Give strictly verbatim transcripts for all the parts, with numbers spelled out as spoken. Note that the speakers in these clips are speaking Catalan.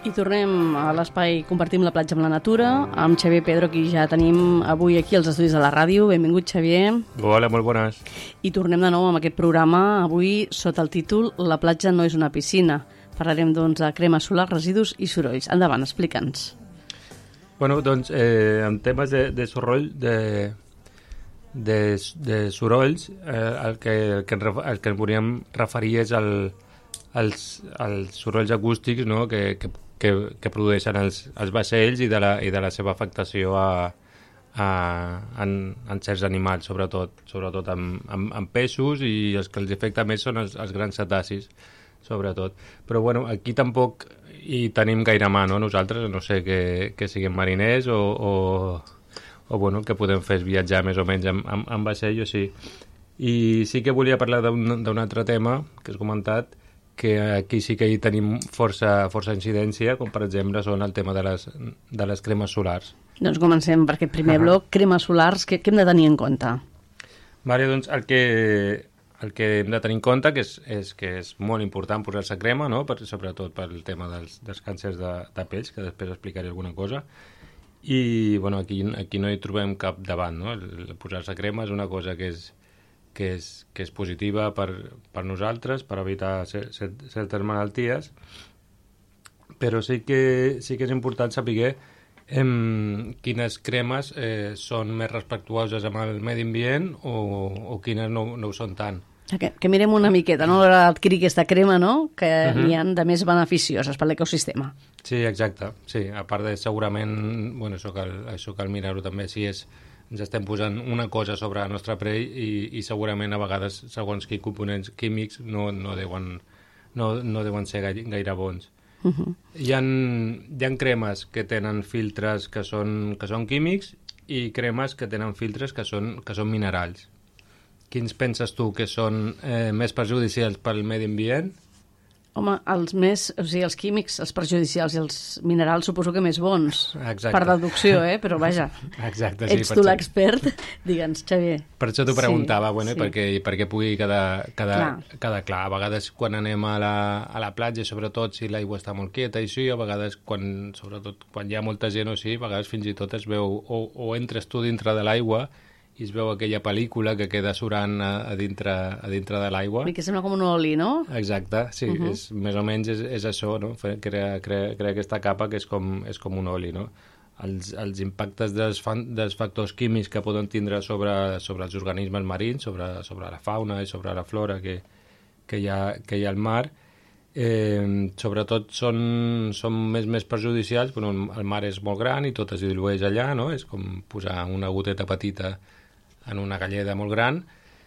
I tornem a l'espai Compartim la platja amb la natura, amb Xavier Pedro, qui ja tenim avui aquí als estudis de la ràdio. Benvingut, Xavier. Hola, molt bones. I tornem de nou amb aquest programa, avui sota el títol La platja no és una piscina. Parlarem, doncs, de crema solar, residus i sorolls. Endavant, explica'ns. Bueno, doncs, eh, en temes de, de soroll, de, de, de sorolls, eh, el, que, el, que, el que ens volíem referir és el, els, els sorolls acústics, no?, que, que Que, que produeixen els, els vaixells i de, la, i de la seva afectació a, a, en, en certs animals, sobretot, sobretot amb, amb, amb peixos, i els que els afecta més són els, els grans cetacis, sobretot. Però bueno, aquí tampoc hi tenim gaire mà, no? Nosaltres, no sé, que, que siguem mariners o, o, o bueno, el que podem fer és viatjar més o menys amb, amb, amb vaixell o sí. I sí que volia parlar d'un altre tema que has comentat, que aquí sí que hi tenim força, força incidència, com per exemple són el tema de les, de les cremes solars. Doncs comencem per aquest primer uh-huh. bloc, cremes solars, què, què hem de tenir en compte? Vale, doncs el que, el que hem de tenir en compte que és, és que és molt important posar-se crema, no? Per, sobretot pel tema dels, dels càncers de, de pells, que després explicaré alguna cosa, i bueno, aquí, aquí no hi trobem cap davant, no? El, el posar-se crema és una cosa que és que és, que és positiva per, per nosaltres, per evitar certes malalties, però sí que, sí que és important saber em, quines cremes eh, són més respectuoses amb el medi ambient o, o quines no, no ho són tant. Que, que mirem una miqueta, no? A l'hora d'adquirir aquesta crema, no?, que uh-huh. n'hi ha de més beneficioses per l'ecosistema. Sí, exacte. Sí, a part de segurament, bueno, això cal, això cal mirar-ho també, si és ens estem posant una cosa sobre la nostra pell i, i segurament a vegades segons quins components químics no, no, deuen, no, no deuen ser gaire, gaire bons. Uh-huh. Hi ha, hi ha cremes que tenen filtres que són, que són químics i cremes que tenen filtres que són, que són minerals. Quins penses tu que són eh, més perjudicials pel medi ambient? Home, els més, o sigui, els químics, els perjudicials i els minerals suposo que més bons. Exacte. Per deducció, eh? Però vaja, exacte, sí, ets tu l'expert, digue'ns, Xavier. Per això t'ho preguntava, sí, bueno, sí. perquè, perquè pugui quedar, quedar, clar. quedar clar. A vegades quan anem a la, a la platja, sobretot si l'aigua està molt quieta i sí, a vegades quan, sobretot quan hi ha molta gent o sí, a vegades fins i tot es veu, o, o entres tu dintre de l'aigua i es veu aquella pel·lícula que queda surant a, a, dintre, a dintre de l'aigua. I que sembla com un oli, no? Exacte, sí, uh-huh. és, més o menys és, és això, no? Crea, crea, crea aquesta capa que és com, és com un oli, no? Els, els impactes dels, fan, dels factors químics que poden tindre sobre, sobre els organismes marins, sobre, sobre la fauna i sobre la flora que, que, hi, ha, que hi ha al mar, eh, sobretot són, són més, més perjudicials. Bueno, el mar és molt gran i tot es dilueix allà, no? És com posar una goteta petita en una galleda molt gran,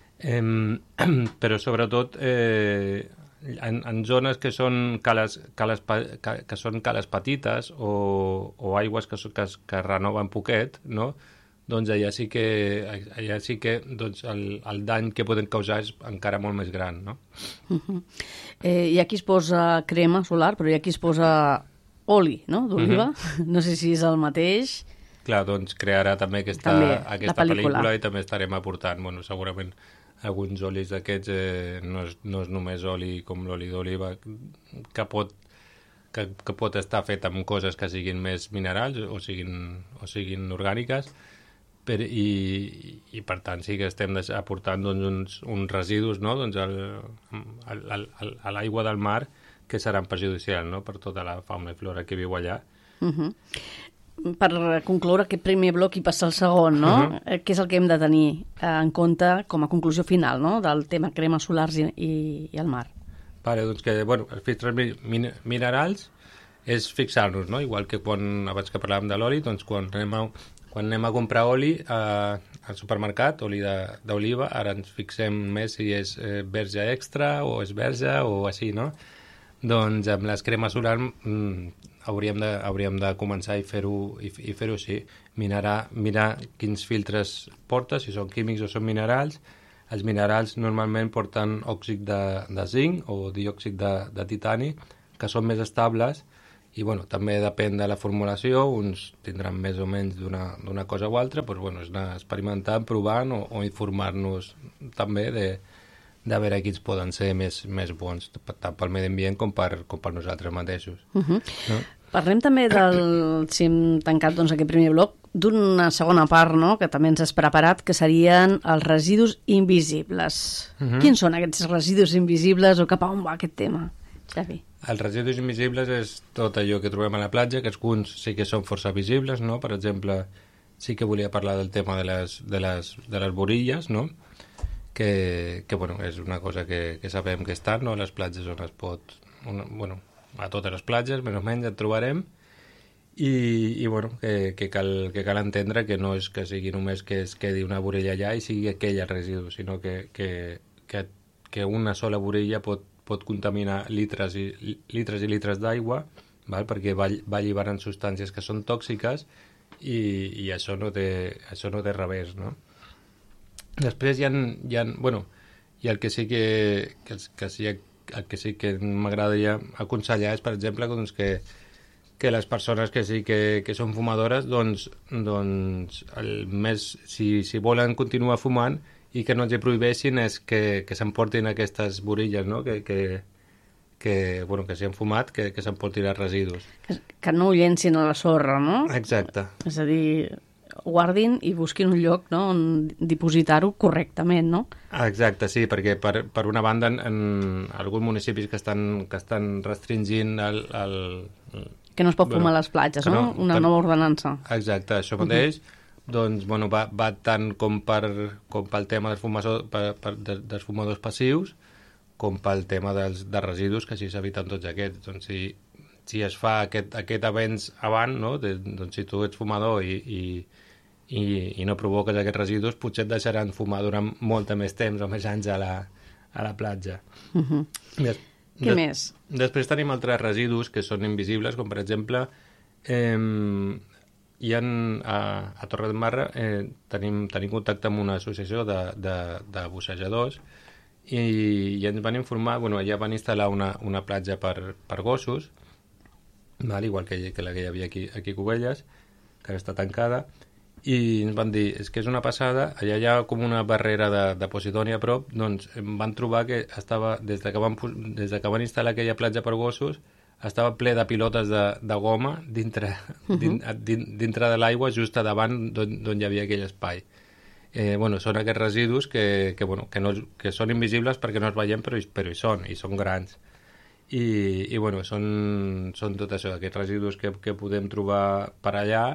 eh, però sobretot eh, en, en zones que són cales, cales, que, que són cales petites o, o aigües que, que, que renoven poquet, no? Doncs allà sí que, allà sí que doncs el, el dany que poden causar és encara molt més gran, no? Uh-huh. Eh, hi ha qui es posa crema solar, però hi ha qui es posa oli, no?, d'oliva. Uh-huh. No sé si és el mateix. Clar, doncs crearà també aquesta, també, aquesta pel·lícula. pel·lícula i també estarem aportant, bueno, segurament alguns olis d'aquests eh, no, és, no és només oli com l'oli d'oliva, que pot, que, que pot estar fet amb coses que siguin més minerals o siguin, o siguin orgàniques, per, i, i per tant sí que estem aportant doncs, uns, uns residus, no? Doncs el, el, el, el, a l'aigua del mar que seran perjudicials, no?, per tota la fauna i flora que viu allà. Uh-huh. Per concloure aquest primer bloc i passar al segon, no? Uh-huh. Què és el que hem de tenir en compte com a conclusió final, no?, del tema cremes solars i, i, i el mar? Vale, doncs que, bueno, els filtres min minerals és fixar-nos, no? Igual que quan, abans que parlàvem de l'oli, doncs quan anem a, quan anem a comprar oli eh, al supermercat, oli d'oliva, ara ens fixem més si és eh, verge extra o és verge o així, no? Doncs amb les cremes solars mm, hauríem, de, hauríem de començar i fer-ho i, i fer-ho així, mirar, mirar quins filtres porta, si són químics o són minerals. Els minerals normalment porten òxid de, de zinc o diòxid de, de titani, que són més estables, i bueno, també depèn de la formulació, uns tindran més o menys d'una cosa o altra, però bueno, és anar experimentant, provant o, o informar-nos també de de veure quins poden ser més, més bons, tant pel medi ambient com per, com per nosaltres mateixos. Uh-huh. No? Parlem també del, si hem tancat doncs, aquest primer bloc, d'una segona part, no?, que també ens has preparat, que serien els residus invisibles. Uh-huh. Quins són aquests residus invisibles o cap a on va aquest tema, Xavi? Els residus invisibles és tot allò que trobem a la platja, que alguns sí que són força visibles, no? Per exemple, sí que volia parlar del tema de les, de les, de les borilles, no? Que, que bueno, és una cosa que, que sabem que estan, no? A les platges on es pot... Una, bueno, a totes les platges, menys o menys, et trobarem. I, i bueno, que, que, cal, que cal entendre que no és que sigui només que es quedi una borilla allà i sigui aquell el residu, sinó que, que, que, que una sola borilla pot, pot contaminar litres i litres, i litres d'aigua, perquè va, va alliberant substàncies que són tòxiques i, i això, no té, això no té revés, no? Després hi ha, hi ha, bueno, i el que sí que, que, que, sí, el que, sí que m'agradaria aconsellar és, per exemple, doncs que, que les persones que sí que, que són fumadores, doncs, doncs el més, si, si volen continuar fumant i que no els hi prohibeixin és que, que s'emportin aquestes borilles, no? Que, que, que, bueno, que si han fumat, que, que s'emportin els residus. Que, que no ho llencin a la sorra, no? Exacte. És a dir, guardin i busquin un lloc, no?, on dipositar-ho correctament, no? Exacte, sí, perquè per, per una banda en, en alguns municipis que estan, que estan restringint el, el, que no es pot fumar bueno, a les platges, no? no? Una que, nova ordenança. Exacte, això mateix, uh-huh. doncs, bueno, va, va tant com, per, com pel tema dels fumadors, per, per, dels fumadors passius, com pel tema dels, dels residus, que així s'eviten tots aquests. Doncs si, si es fa aquest, aquest avenç abans, no? De, doncs si tu ets fumador i, i, i, i no provoques aquests residus, potser et deixaran fumar durant molt més temps o més anys a la, a la platja. Uh-huh. Des, Què des, més? Després tenim altres residus que són invisibles, com per exemple, eh, hi ha, a, a Torre de Marra eh, tenim, tenim contacte amb una associació de, de, de bussejadors i, i ens van informar, bueno, allà van instal·lar una, una platja per, per gossos, val, igual que, que la que hi havia aquí, aquí a Cubelles, que ara està tancada, i ens van dir, és que és una passada, allà hi ha com una barrera de, de Posidònia a prop, doncs em van trobar que estava, des de que van, des de que van instal·lar aquella platja per gossos, estava ple de pilotes de, de goma dintre, uh-huh. din, din, dintre de l'aigua, just a davant d'on hi havia aquell espai. Eh, bueno, són aquests residus que, que, bueno, que, no, que són invisibles perquè no els veiem, però, però hi són, i són grans. I, i bueno, són, són tot això, aquests residus que, que podem trobar per allà,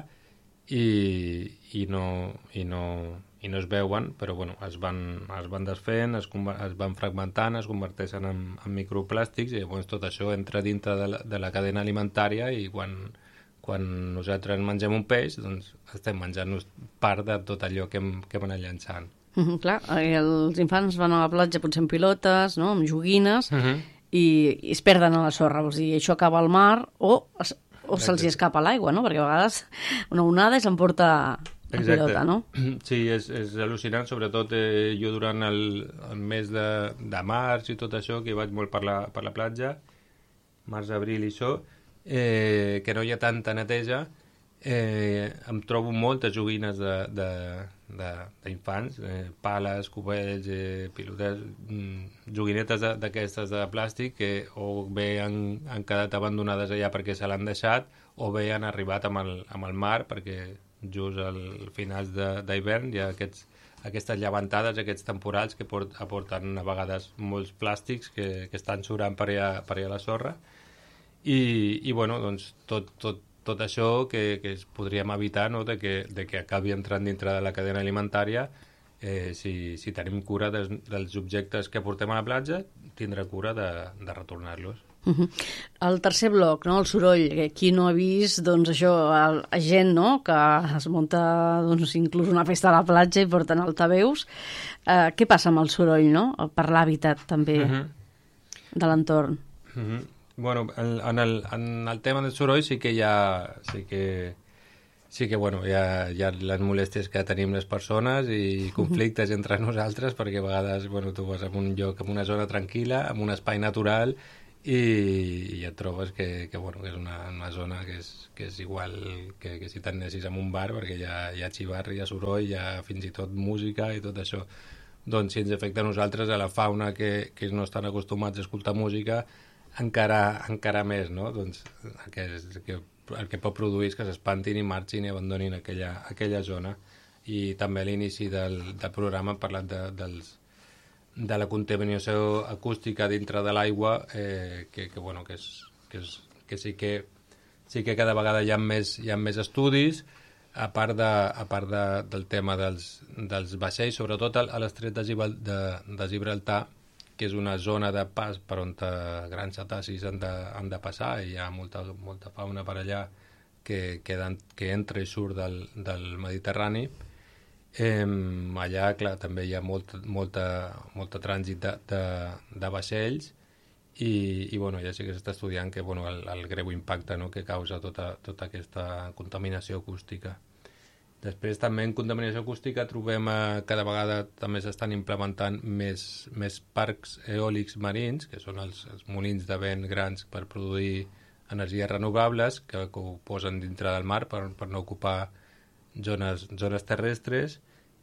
i, i, no, i, no, i no es veuen, però bueno, es van, es van desfent, es, es van fragmentant, es converteixen en, en microplàstics i llavors tot això entra dintre de la, de la cadena alimentària i quan, quan nosaltres mengem un peix, doncs estem menjant-nos part de tot allò que hem, que hem anat llançant. Uh-huh, clar, els infants van a la platja potser amb pilotes, no?, amb joguines, uh-huh. i, i es perden a la sorra, vols dir, això acaba al mar o... Es, o se'ls escapa l'aigua, no? Perquè a vegades una onada i s'emporta la pilota, no? Sí, és, és al·lucinant, sobretot eh, jo durant el, el mes de, de març i tot això, que hi vaig molt per la, per la platja, març, abril i això, eh, que no hi ha tanta neteja, eh, em trobo moltes joguines d'infants, eh, pales, cubells, eh, pilotes, mm, joguinetes d'aquestes de, de plàstic que o bé han, han quedat abandonades allà perquè se l'han deixat o bé han arribat amb el, amb el mar perquè just al finals d'hivern hi ha aquests, aquestes llevantades, aquests temporals que port, aporten a vegades molts plàstics que, que estan surant per allà, per allà a la sorra i, i bueno, doncs tot, tot tot això que, que es podríem evitar, no?, de, que, de que acabi entrant dintre de la cadena alimentària, eh, si, si tenim cura dels, dels objectes que portem a la platja, tindrà cura de, de retornar-los. Uh-huh. El tercer bloc, no?, el soroll. Qui no ha vist, doncs això, el, gent, no?, que es munta doncs, inclús una festa a la platja i porten altaveus. Eh, què passa amb el soroll, no?, per l'hàbitat també uh-huh. de l'entorn? Uh-huh. Bueno, en, en, el, en el tema del soroll sí que hi ha, sí que, sí que bueno, hi ha, hi ha les molèsties que tenim les persones i conflictes uh-huh. entre nosaltres perquè a vegades bueno, tu vas a un lloc, en una zona tranquil·la, en un espai natural i, i et trobes que, que, bueno, que és una, una zona que és, que és igual que, que si t'anessis en un bar perquè hi ha, hi ha xivarri, hi ha soroll, hi ha fins i tot música i tot això. Doncs si ens afecta a nosaltres, a la fauna que, que no estan acostumats a escoltar música, encara, encara més, no? Doncs el que, és, que, el que pot produir és que s'espantin i marxin i abandonin aquella, aquella zona. I també a l'inici del, del programa hem parlat de, dels, de la contaminació acústica dintre de l'aigua, eh, que, que, bueno, que, és, que, és, que sí que sí que cada vegada hi ha més, hi ha més estudis, a part, de, a part de, del tema dels, dels vaixells, sobretot a l'estret de, de, de Gibraltar, que és una zona de pas per on grans cetacis han de, han de passar, i hi ha molta, molta fauna per allà que, que, que entra i surt del, del Mediterrani. Eh, allà, clar, també hi ha molta, molta, molta trànsit de, de, de vaixells, i, i bueno, ja sí que s'està estudiant que, bueno, el, el greu impacte, no?, que causa tota, tota aquesta contaminació acústica. Després també en contaminació acústica trobem eh, cada vegada també s'estan implementant més, més parcs eòlics marins, que són els, els molins de vent grans per produir energies renovables, que, que ho posen dintre del mar per, per no ocupar zones, zones terrestres,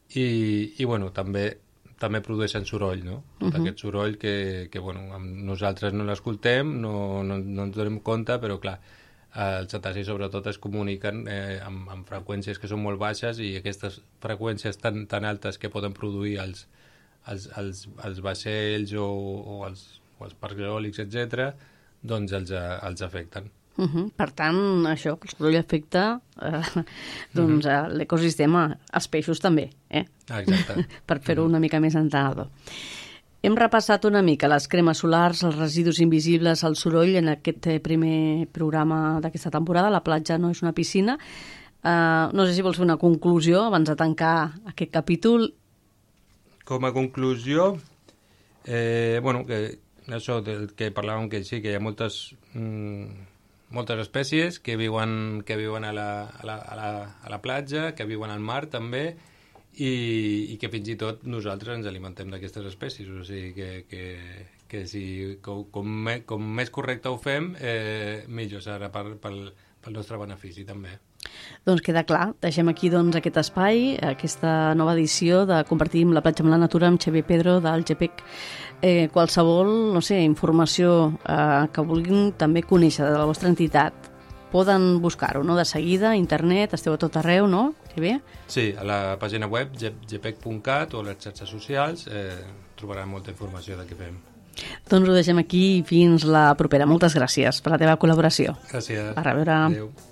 i, i bueno, també també produeixen soroll, no? Tot uh-huh. aquest soroll que, que bueno, nosaltres no l'escoltem, no, no, no ens donem compte, però clar, els cetacis sobretot es comuniquen eh, amb, amb freqüències que són molt baixes, i aquestes freqüències tan, tan altes que poden produir els, els, els, els vaixells o, o, els, o els parcs eòlics, etcètera, doncs els, els afecten. Uh -huh. Per tant, això, el soroll afecta eh, doncs, uh -huh. l'ecosistema, els peixos també, eh? Exacte. Per fer-ho una mica més entenedor. Hem repassat una mica les cremes solars, els residus invisibles, el soroll en aquest primer programa d'aquesta temporada. La platja no és una piscina. Uh, no sé si vols fer una conclusió abans de tancar aquest capítol. Com a conclusió, eh, bueno, que això del que parlàvem, que sí, que hi ha moltes... Mm, moltes espècies que viuen, que viuen a, la, a, la, a, la, a la platja, que viuen al mar també, i, i que fins i tot nosaltres ens alimentem d'aquestes espècies. O sigui que, que, que si, com, com, me, com més correcte ho fem, eh, millor serà per, pel, pel nostre benefici també. Doncs queda clar. Deixem aquí doncs, aquest espai, aquesta nova edició de Compartim la platja amb la natura amb Xavier Pedro del G P E C. Eh, qualsevol, no sé, informació eh, que vulguin també conèixer de la vostra entitat, poden buscar-ho, no?, de seguida, a internet, esteu a tot arreu, no? Que bé? Sí, a la pàgina web g p e c punt cat o a les xarxes socials eh, trobaran molta informació de què fem. Doncs ho deixem aquí, fins la propera. Moltes gràcies per la teva col·laboració. Gràcies. A reveure. Adéu.